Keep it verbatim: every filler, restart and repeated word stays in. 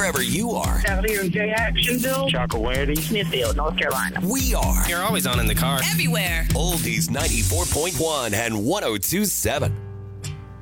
wherever you are. Out here in J. Actionville, Chocowary, Smithfield, North Carolina. We are. You're always on in the car. Everywhere. Oldies ninety-four point one and one oh two point seven.